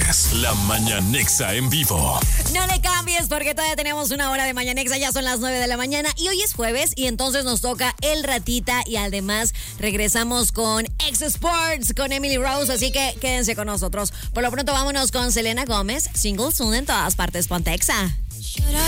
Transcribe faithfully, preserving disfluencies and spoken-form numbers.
es La Mañanexa en vivo. No le cambies porque todavía tenemos una hora de Mañanexa, ya son las nueve de la mañana y hoy es jueves y entonces nos toca el ratita y además regresamos con X Sports con Emily Rose, así que quédense con nosotros. Por lo pronto vámonos con Selena Gómez, Single Soon en todas partes, ponte Exa.